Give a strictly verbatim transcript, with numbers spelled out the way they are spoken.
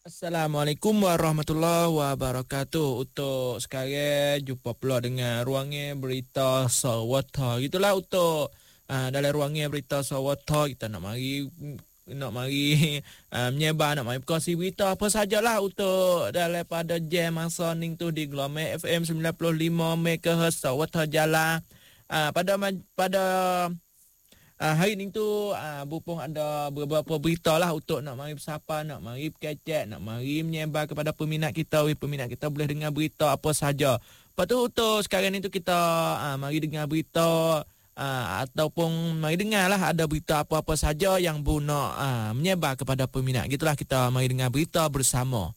Assalamualaikum warahmatullahi wabarakatuh. Untuk sekarang jumpa pula dengan ruangnya berita Sawata. Gitulah untuk uh, dalam ruangnya berita Sawata kita nak mari nak mari uh, menyebar, nak mari berkongsi berita apa sajalah untuk daripada jam masa ning tu di Gelombang F M sembilan puluh lima megahertz Sawata Jala. Uh, pada pada Uh, hari ni tu uh, Bupong ada beberapa berita lah untuk nak mari bersapa, nak mari berkecek, nak mari menyebar kepada peminat kita. Weh, peminat kita boleh dengar berita apa saja. Lepas tu untuk sekarang ni tu kita uh, mari dengar berita uh, ataupun mari dengar lah ada berita apa-apa saja yang guna uh, menyebar kepada peminat. Gitulah kita mari dengar berita bersama.